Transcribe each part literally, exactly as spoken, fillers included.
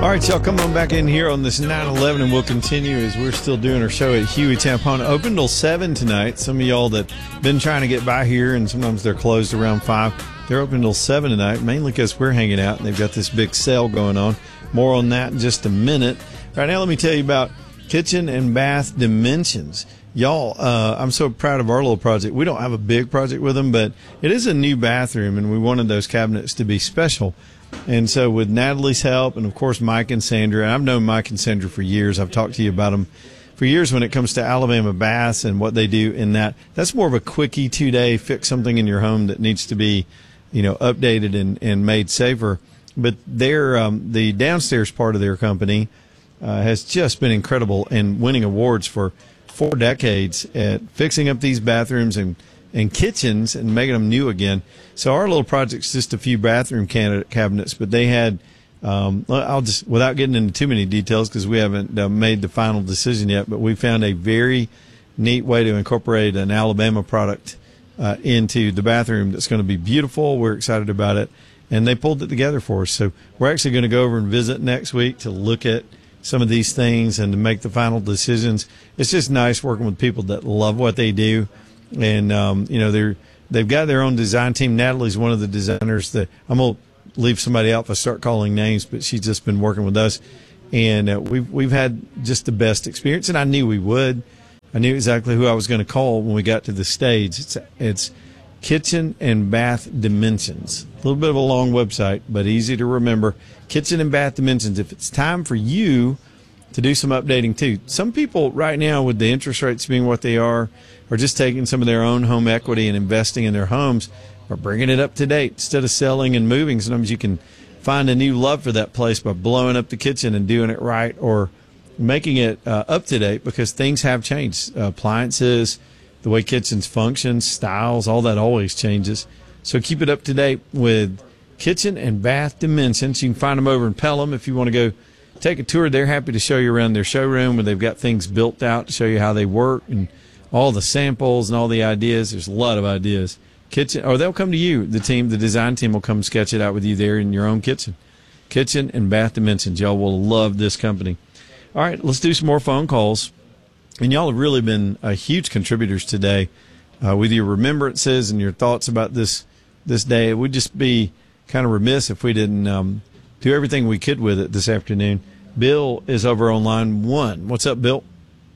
All right, y'all, come on back in here on this nine eleven, and we'll continue as we're still doing our show at Huey Tampona. Open till seven tonight. Some of y'all that been trying to get by here, and sometimes they're closed around five, they're open till seven tonight, mainly because we're hanging out, and they've got this big sale going on. More on that in just a minute. Right now, let me tell you about Kitchen and Bath Dimensions. Y'all, uh, I'm so proud of our little project. We don't have a big project with them, but it is a new bathroom, and we wanted those cabinets to be special. And so with Natalie's help, and of course Mike and Sandra, and I've known Mike and Sandra for years. I've talked to you about them for years when it comes to Alabama Baths and what they do in that. That's more of a quickie two-day fix something in your home that needs to be, you know, updated and, and made safer. But their um, the downstairs part of their company uh, has just been incredible and winning awards for four decades at fixing up these bathrooms and and kitchens and making them new again. So our little project's just a few bathroom candidate cabinets, but they had, um, I'll just, without getting into too many details because we haven't uh, made the final decision yet, but we found a very neat way to incorporate an Alabama product uh, into the bathroom that's going to be beautiful. We're excited about it, and they pulled it together for us. So we're actually going to go over and visit next week to look at some of these things and to make the final decisions. It's just nice working with people that love what they do. And, um, you know, they're, they've got their own design team. Natalie's one of the designers that I'm going to leave somebody out if I start calling names, but she's just been working with us. And uh, we've, we've had just the best experience, and I knew we would. I knew exactly who I was going to call when we got to the stage. It's, it's Kitchen and Bath Dimensions. A little bit of a long website, but easy to remember. Kitchen and Bath Dimensions. If it's time for you to do some updating too. Some people right now, with the interest rates being what they are, are just taking some of their own home equity and investing in their homes, or bringing it up to date instead of selling and moving. Sometimes you can find a new love for that place by blowing up the kitchen and doing it right, or making it uh, up to date, because things have changed. Uh, appliances, the way kitchens function, styles, all that always changes. So keep it up to date with Kitchen and Bath Dimensions. You can find them over in Pelham if you want to go take a tour. They're happy to show you around their showroom where they've got things built out to show you how they work and all the samples and all the ideas. There's a lot of ideas. Kitchen, or they'll come to you. The team, the design team will come sketch it out with you there in your own kitchen. Kitchen and Bath Dimensions. Y'all will love this company. All right, let's do some more phone calls. And y'all have really been uh, huge contributors today uh, with your remembrances and your thoughts about this this day. It would just be kind of remiss if we didn't um, do everything we could with it this afternoon. Bill is over on line one. What's up, Bill?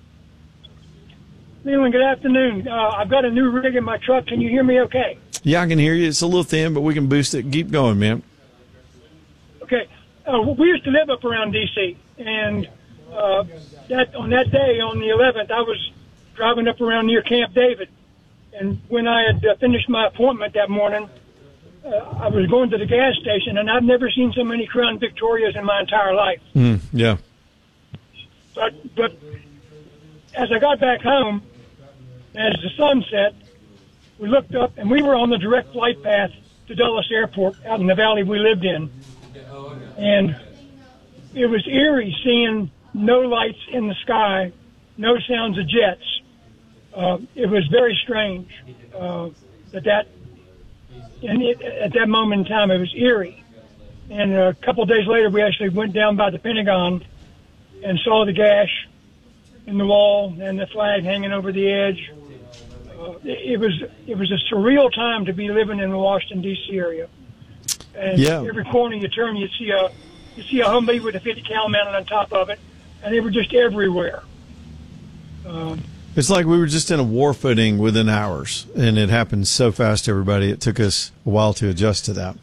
Leland, good afternoon. Uh, I've got a new rig in my truck. Can you hear me okay? Yeah, I can hear you. It's a little thin, but we can boost it. Keep going, man. Okay. Uh, we used to live up around D C, and uh, that on that day, on the eleventh, I was driving up around near Camp David. And when I had uh, finished my appointment that morning, uh, I was going to the gas station, and I've never seen so many Crown Victorias in my entire life. Mm, yeah. But, but as I got back home, as the sun set, we looked up, and we were on the direct flight path to Dulles Airport out in the valley we lived in. And it was eerie seeing no lights in the sky, no sounds of jets. Uh, it was very strange uh, that that, and it, at that moment in time, it was eerie. And a couple of days later, we actually went down by the Pentagon and saw the gash in the wall and the flag hanging over the edge. Uh, it, it was it was a surreal time to be living in the Washington D C area. And yeah. Every corner you turn, you see a you see a Humvee with a fifty cal mounted on top of it, and they were just everywhere. Um, It's like we were just in a war footing within hours, and it happened so fast to everybody. It took us a while to adjust to that.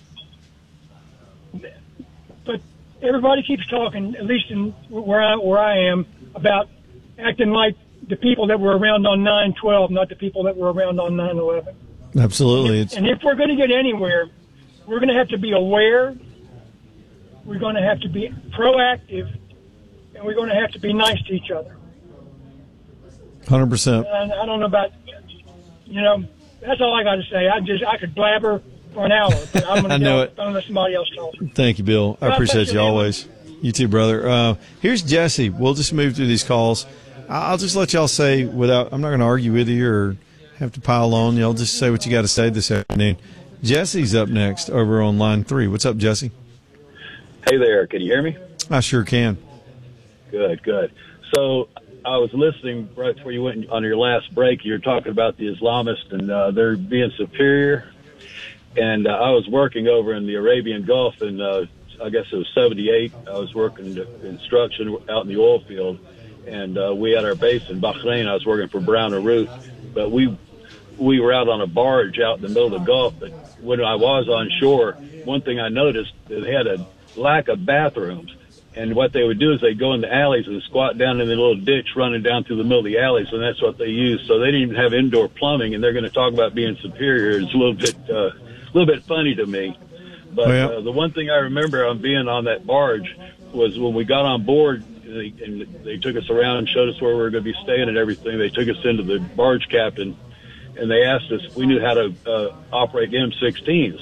But everybody keeps talking, at least in where I where I am, about acting like the people that were around on nine twelve, not the people that were around on nine eleven. Absolutely. And if, and if we're going to get anywhere, we're going to have to be aware. We're going to have to be proactive, and we're going to have to be nice to each other. one hundred percent. And I don't know about, you know, that's all I got to say. I just I could blabber for an hour, but I'm going to know go. it. I'm going to let somebody else talk. Thank you, Bill. I God appreciate bless you you, always. You too, brother. Uh, here's Jesse. We'll just move through these calls. I'll just let y'all say without, I'm not going to argue with you or have to pile on. Y'all just say what you got to say this afternoon. Jesse's up next over on line three. What's up, Jesse? Hey there. Can you hear me? I sure can. Good, good. So I was listening right before you went on your last break. You were talking about the Islamists and uh, they're being superior. And uh, I was working over in the Arabian Gulf, and uh, I guess it was seventy-eight. I was working construction out in the oil field, and uh, we had our base in Bahrain. I was working for Brown and Root, but we we were out on a barge out in the middle of the Gulf. But when I was on shore, one thing I noticed, they had a lack of bathrooms. And what they would do is they'd go in the alleys and squat down in the little ditch running down through the middle of the alleys, and that's what they used. So they didn't even have indoor plumbing, and they're going to talk about being superior. It's a little bit, uh, a little bit funny to me. But well, uh, the one thing I remember on being on that barge was when we got on board, they, and they took us around and showed us where we were going to be staying and everything. They took us into the barge captain, and they asked us if we knew how to uh, operate M sixteens.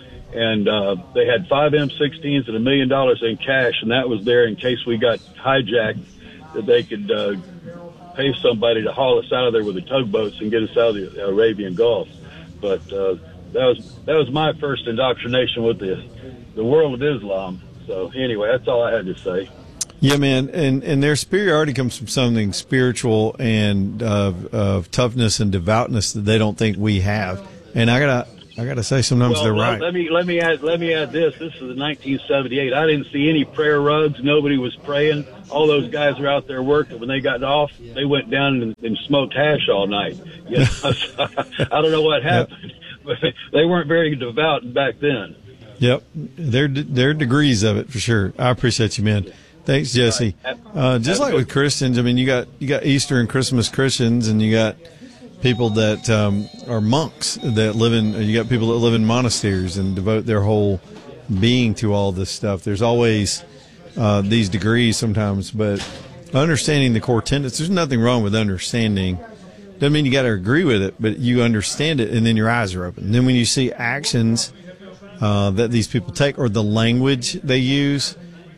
And uh, they had five M sixteens and a million dollars in cash, and that was there in case we got hijacked, that they could uh, pay somebody to haul us out of there with the tugboats and get us out of the Arabian Gulf. But uh, that was that was my first indoctrination with the the world of Islam. So anyway, that's all I had to say. Yeah, man, and, and their superiority comes from something spiritual and uh, of toughness and devoutness that they don't think we have. And I gotta. I got to say, sometimes well, they're well, right. Let me let me add let me add this. This is nineteen seventy-eight. I didn't see any prayer rugs. Nobody was praying. All those guys were out there working. When they got off, they went down and, and smoked hash all night. You know, so I don't know what happened, yep. but they weren't very devout back then. Yep, there there are degrees of it for sure. I appreciate you, man. Thanks, Jesse. Right. Uh, just like with Christians, I mean, you got you got Easter and Christmas Christians, and you got people that um, are monks that live in, you got people that live in monasteries and devote their whole being to all this stuff. There's always uh, these degrees sometimes, but understanding the core tenets, there's nothing wrong with understanding. Doesn't mean you got to agree with it, but you understand it, and then your eyes are open. And then when you see actions uh, that these people take or the language they use,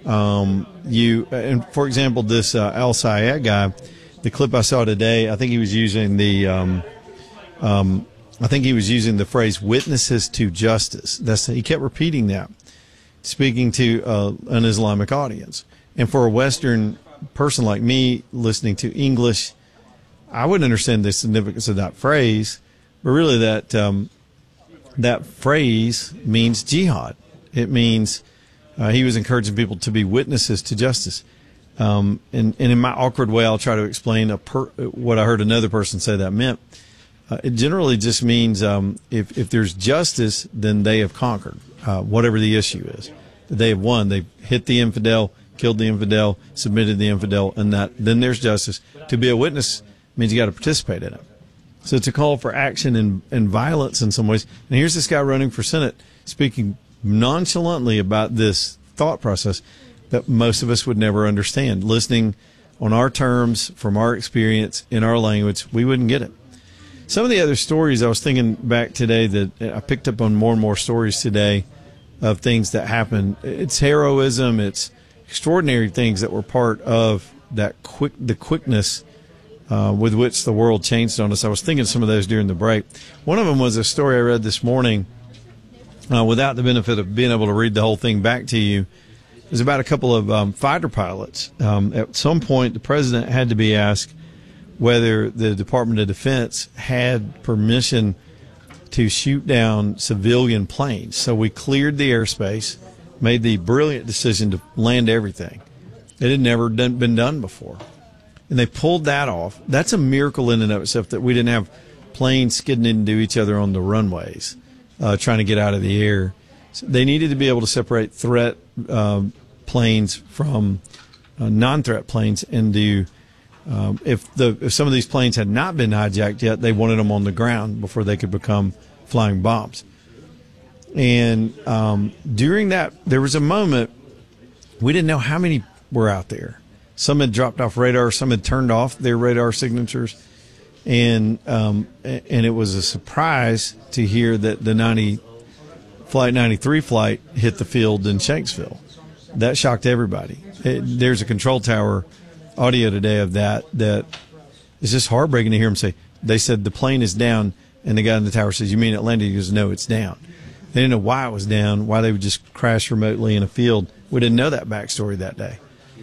um, you, and for example, this uh, Al Sayed guy, the clip I saw today, I think he was using the, um, um, I think he was using the phrase "witnesses to justice." That's he kept repeating that, speaking to uh, an Islamic audience. And for a Western person like me, listening to English, I wouldn't understand the significance of that phrase. But really, that um, that phrase means jihad. It means uh, he was encouraging people to be witnesses to justice. Um, and, and in my awkward way, I'll try to explain a per, what I heard another person say that meant. Uh, it generally just means um, if, if there's justice, then they have conquered, uh, whatever the issue is. They have won. They've hit the infidel, killed the infidel, submitted the infidel, and that then there's justice. To be a witness means you got to participate in it. So it's a call for action and, and violence in some ways. And here's this guy running for Senate speaking nonchalantly about this thought process that most of us would never understand. Listening on our terms, from our experience, in our language, we wouldn't get it. Some of the other stories, I was thinking back today that I picked up on more and more stories today of things that happened. It's heroism, it's extraordinary things that were part of that quick, the quickness uh, with which the world changed on us. I was thinking some of those during the break. One of them was a story I read this morning uh, without the benefit of being able to read the whole thing back to you. It was about a couple of um, fighter pilots. Um, at some point, the president had to be asked whether the Department of Defense had permission to shoot down civilian planes. So we cleared the airspace, made the brilliant decision to land everything. It had never done, been done before. And they pulled that off. That's a miracle in and of itself that we didn't have planes skidding into each other on the runways, uh, trying to get out of the air. So they needed to be able to separate threat um, planes from uh, non-threat planes, and do um, if the if some of these planes had not been hijacked yet, they wanted them on the ground before they could become flying bombs. And um, during that, there was a moment we didn't know how many were out there. Some had dropped off radar, some had turned off their radar signatures, and um, and it was a surprise to hear that the ninety Flight ninety-three flight hit the field in Shanksville. That shocked everybody. It, there's a control tower audio today of that that is just heartbreaking to hear them say. They said the plane is down, and the guy in the tower says, "You mean it landed?" He goes, "No, it's down." They didn't know why it was down, why they would just crash remotely in a field. We didn't know that backstory that day.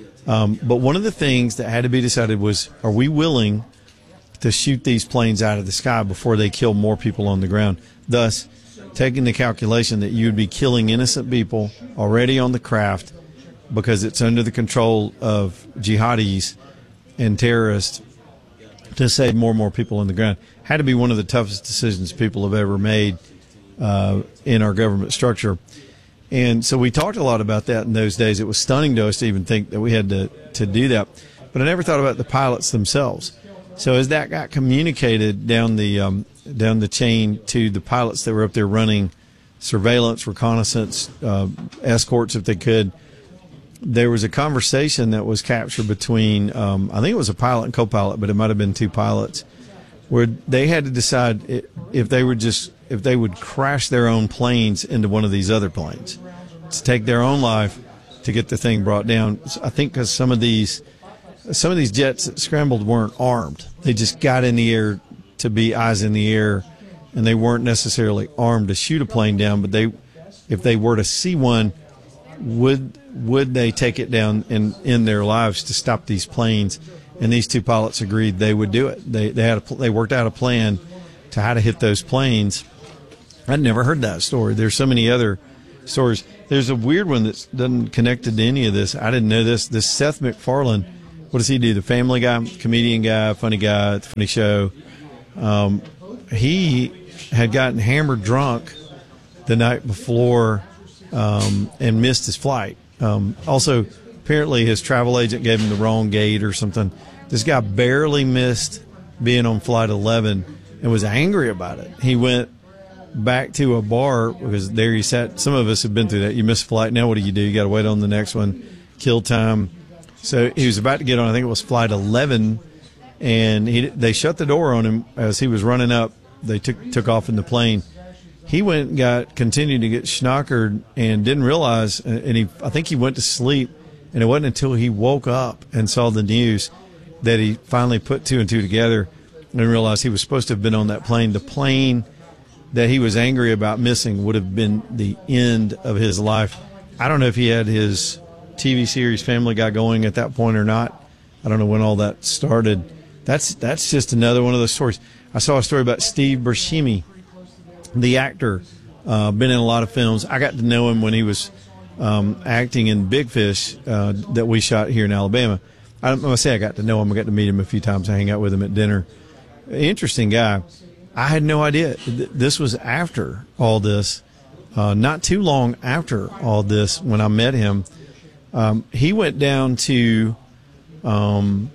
Um, but one of the things that had to be decided was, are we willing to shoot these planes out of the sky before they kill more people on the ground? Thus, taking the calculation that you would be killing innocent people already on the craft because it's under the control of jihadis and terrorists to save more and more people on the ground. Had to be one of the toughest decisions people have ever made uh, in our government structure. And so we talked a lot about that in those days. It was stunning to us to even think that we had to, to do that. But I never thought about the pilots themselves. So as that got communicated down the um, down the chain to the pilots that were up there running surveillance, reconnaissance, uh, escorts if they could, there was a conversation that was captured between, um, I think it was a pilot and co-pilot, but it might have been two pilots, where they had to decide if they would just if they would crash their own planes into one of these other planes to take their own life to get the thing brought down. I think because some of these some of these jets that scrambled weren't armed. They just got in the air to be eyes in the air, and they weren't necessarily armed to shoot a plane down. But they, if they were to see one, would would they take it down in in their lives to stop these planes? And these two pilots agreed they would do it. They they had a, they worked out a plan to how to hit those planes. I'd never heard that story. There's so many other stories. There's a weird one that doesn't connected to any of this. I didn't know this. This Seth MacFarlane, what does he do? The Family Guy, comedian guy, funny guy, funny show. Um, he had gotten hammered drunk the night before um, and missed his flight. Um, also, apparently his travel agent gave him the wrong gate or something. This guy barely missed being on flight eleven and was angry about it. He went back to a bar because there he sat. Some of us have been through that. You miss a flight. Now what do you do? You got to wait on the next one, kill time. So he was about to get on, I think it was flight eleven, and he, they shut the door on him as he was running up. They took took off in the plane. He went and got continued to get schnockered and didn't realize, and he I think he went to sleep, and it wasn't until he woke up and saw the news that he finally put two and two together and realized he was supposed to have been on that plane. The plane that he was angry about missing would have been the end of his life. I don't know if he had his T V series Family Guy going at that point or not. I don't know when all that started. That's that's just another one of those stories. I saw a story about Steve Buscemi, the actor, uh, been in a lot of films. I got to know him when he was um, acting in Big Fish uh, that we shot here in Alabama. I don't want to say I got to know him. I got to meet him a few times. I hang out with him at dinner. Interesting guy. I had no idea. This was after all this, uh, not too long after all this when I met him. Um, he went down to um,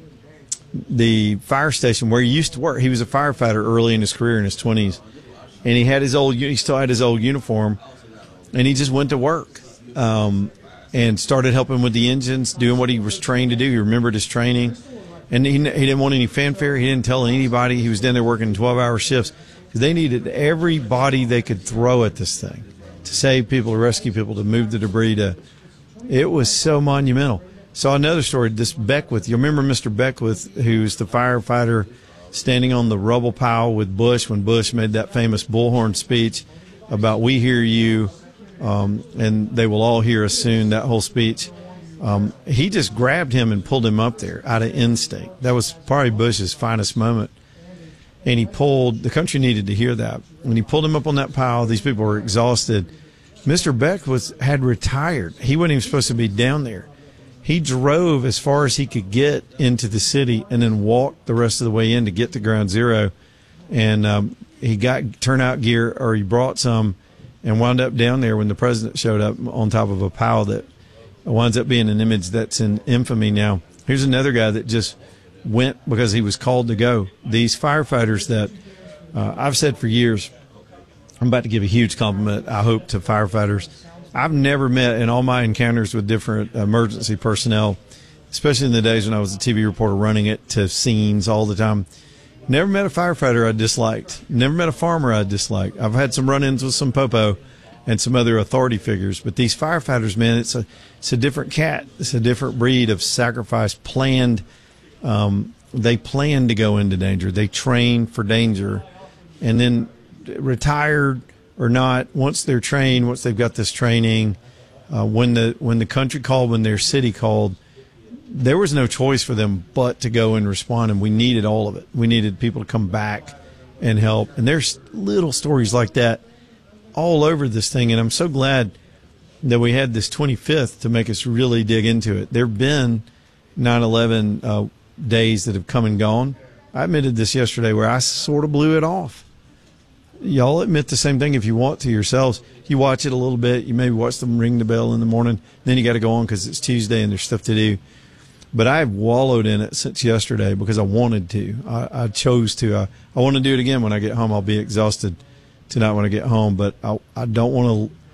the fire station where he used to work. He was a firefighter early in his career in his twenties, and he had his old. He still had his old uniform, and he just went to work um, and started helping with the engines, doing what he was trained to do. He remembered his training, and he he didn't want any fanfare. He didn't tell anybody. He was down there working twelve-hour shifts because they needed everybody they could throw at this thing to save people, to rescue people, to move the debris. To it was so monumental. Saw another story. This Beckwith, you remember Mister Beckwith, who's the firefighter standing on the rubble pile with Bush when Bush made that famous bullhorn speech about "We hear you, um, and they will all hear us soon." That whole speech. Um, he just grabbed him and pulled him up there out of instinct. That was probably Bush's finest moment. And he pulled, the country needed to hear that. When he pulled him up on that pile, these people were exhausted. Mister Beckwith had retired. He wasn't even supposed to be down there. He drove as far as he could get into the city and then walked the rest of the way in to get to ground zero. And um, he got turnout gear, or he brought some, and wound up down there when the president showed up on top of a pile that winds up being an image that's in infamy now. Here's another guy that just went because he was called to go. These firefighters that uh, I've said for years, I'm about to give a huge compliment, I hope, to firefighters. I've never met, in all my encounters with different emergency personnel, especially in the days when I was a T V reporter running it to scenes all the time, never met a firefighter I disliked. Never met a farmer I disliked. I've had some run-ins with some popo and some other authority figures. But these firefighters, man, it's a it's a different cat. It's a different breed of sacrifice, planned. Um, they plan to go into danger. They train for danger. And then retired or not, once they're trained, once they've got this training, Uh, when the when the country called, when their city called, there was no choice for them but to go and respond, and we needed all of it. We needed people to come back and help. And there's little stories like that all over this thing, and I'm so glad that we had this twenty-fifth to make us really dig into it. There have been nine eleven uh, days that have come and gone. I admitted this yesterday where I sort of blew it off. Y'all admit the same thing if you want to yourselves. You watch it a little bit. You maybe watch them ring the bell in the morning. Then you got to go on because it's Tuesday and there's stuff to do. But I've wallowed in it since yesterday because I wanted to. I, I chose to. I, I want to do it again when I get home. I'll be exhausted tonight when I get home. But I, I don't want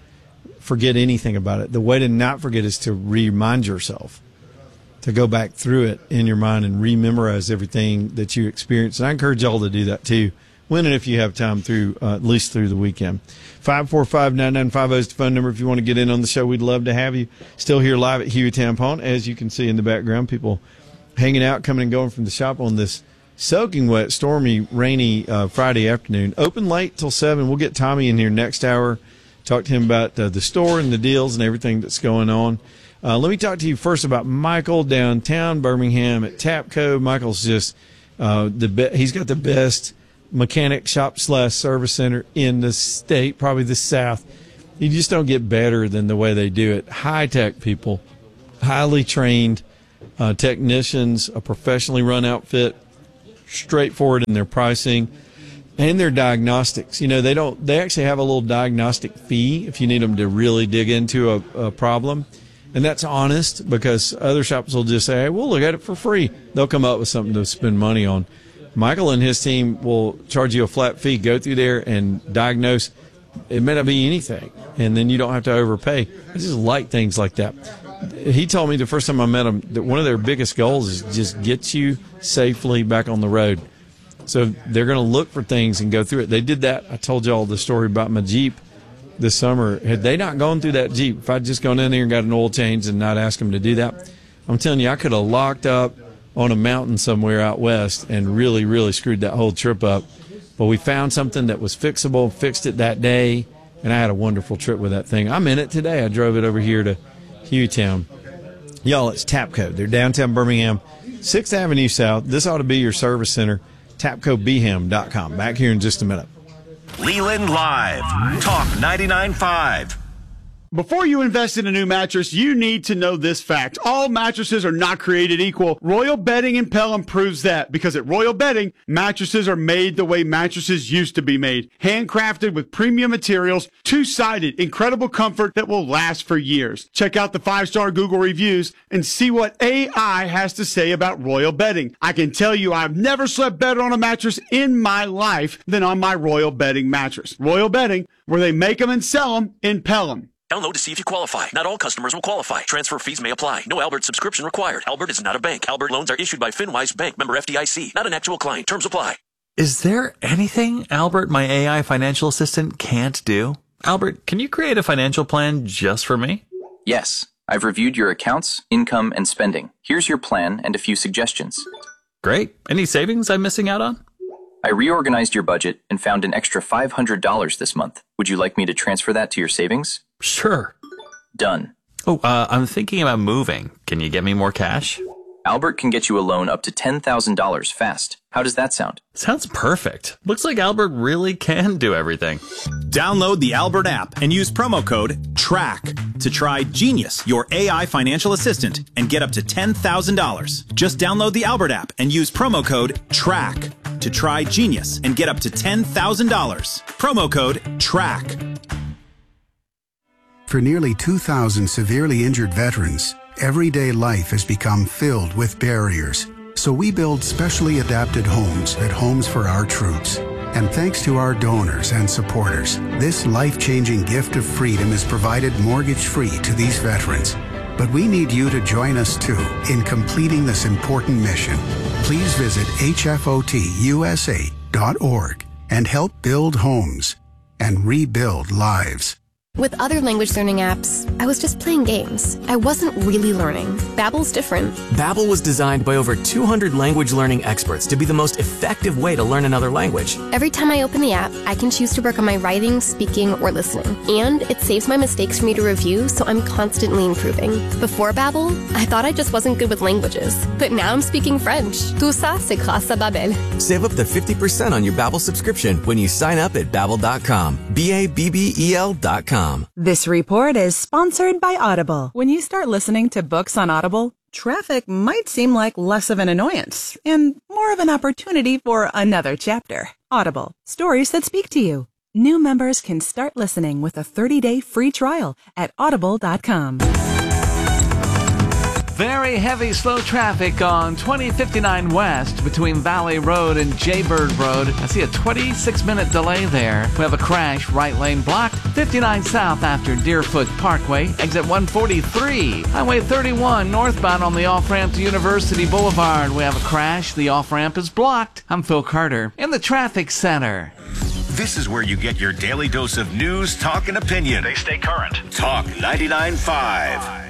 to forget anything about it. The way to not forget is to remind yourself, to go back through it in your mind and rememorize everything that you experienced. And I encourage y'all to do that too, when and if you have time through, uh, at least through the weekend. five four five, nine nine five zero is the phone number if you want to get in on the show. We'd love to have you. Still here live at Huey-Tampone, as you can see in the background, people hanging out, coming and going from the shop on this soaking wet, stormy, rainy uh, Friday afternoon. Open late till seven. We'll get Tommy in here next hour, talk to him about uh, the store and the deals and everything that's going on. Uh, let me talk to you first about Michael downtown Birmingham at Tapco. Michael's just uh, the be- he's got the best mechanic shop slash service center in the state, probably the South. You just don't get better than the way they do it. High tech people, highly trained uh, technicians, a professionally run outfit, straightforward in their pricing and their diagnostics. You know, they don't. They actually have a little diagnostic fee if you need them to really dig into a, a problem. And that's honest, because other shops will just say, hey, we'll look at it for free. They'll come up with something to spend money on. Michael and his team will charge you a flat fee, go through there and diagnose. It may not be anything, and then you don't have to overpay. I just like things like that. He told me the first time I met him that one of their biggest goals is just get you safely back on the road. So they're going to look for things and go through it. They did that. I told y'all the story about my Jeep this summer. Had they not gone through that Jeep, if I'd just gone in there and got an oil change and not asked them to do that, I'm telling you, I could have locked up on a mountain somewhere out west and really, really screwed that whole trip up. But we found something that was fixable, fixed it that day, and I had a wonderful trip with that thing. I'm in it today. I drove it over here to Hueytown. Y'all, it's Tapco. They're downtown Birmingham, sixth Avenue South. This ought to be your service center, tapco b ham dot com. Back here in just a minute. Leland Live, Talk ninety-nine point five. Before you invest in a new mattress, you need to know this fact. All mattresses are not created equal. Royal Bedding in Pelham proves that, because at Royal Bedding, mattresses are made the way mattresses used to be made. Handcrafted with premium materials, two-sided, incredible comfort that will last for years. Check out the five-star Google reviews and see what A I has to say about Royal Bedding. I can tell you I've never slept better on a mattress in my life than on my Royal Bedding mattress. Royal Bedding, where they make them and sell them in Pelham. Download to see if you qualify. Not all customers will qualify. Transfer fees may apply. No Albert subscription required. Albert is not a bank. Albert loans are issued by FinWise Bank, member F D I C. Not an actual client. Terms apply. Is there anything Albert, my A I financial assistant, can't do? Albert, can you create a financial plan just for me? Yes. I've reviewed your accounts, income, and spending. Here's your plan and a few suggestions. Great. Any savings I'm missing out on? I reorganized your budget and found an extra five hundred dollars this month. Would you like me to transfer that to your savings? Sure. Done. Oh, uh, I'm thinking about moving. Can you get me more cash? Albert can get you a loan up to ten thousand dollars fast. How does that sound? Sounds perfect. Looks like Albert really can do everything. Download the Albert app and use promo code TRACK to try Genius, your A I financial assistant, and get up to ten thousand dollars. Just download the Albert app and use promo code TRACK to try Genius and get up to ten thousand dollars. Promo code TRACK. For nearly two thousand severely injured veterans, everyday life has become filled with barriers. So we build specially adapted homes at Homes for Our Troops. And thanks to our donors and supporters, this life-changing gift of freedom is provided mortgage-free to these veterans. But we need you to join us, too, in completing this important mission. Please visit H F O T U S A dot org and help build homes and rebuild lives. With other language learning apps, I was just playing games. I wasn't really learning. Babbel's different. Babbel was designed by over two hundred language learning experts to be the most effective way to learn another language. Every time I open the app, I can choose to work on my writing, speaking, or listening. And it saves my mistakes for me to review, so I'm constantly improving. Before Babbel, I thought I just wasn't good with languages. But now I'm speaking French. Tout ça, c'est grâce à Babbel. Save up to fifty percent on your Babbel subscription when you sign up at Babbel dot com. B A B B E L dot com. This report is sponsored by Audible. When you start listening to books on Audible, traffic might seem like less of an annoyance and more of an opportunity for another chapter. Audible, stories that speak to you. New members can start listening with a thirty-day free trial at audible dot com. Very heavy, slow traffic on twenty fifty-nine West between Valley Road and Jaybird Road. I see a twenty-six minute delay there. We have a crash, right lane blocked. fifty-nine South after Deerfoot Parkway, exit one forty-three. Highway thirty-one northbound on the off-ramp to University Boulevard. We have a crash. The off-ramp is blocked. I'm Phil Carter in the traffic center. This is where you get your daily dose of news, talk, and opinion. They stay current. Talk ninety-nine point five.